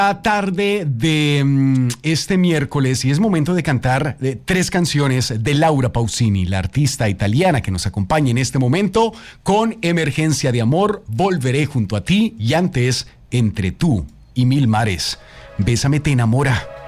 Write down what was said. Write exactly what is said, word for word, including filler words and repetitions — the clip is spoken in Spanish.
La tarde de mm, este miércoles y es momento de cantar eh, tres canciones de Laura Pausini, la artista italiana que nos acompaña en este momento con Emergencia de Amor, Volveré junto a ti y antes Entre tú y mil mares. Bésame te enamora.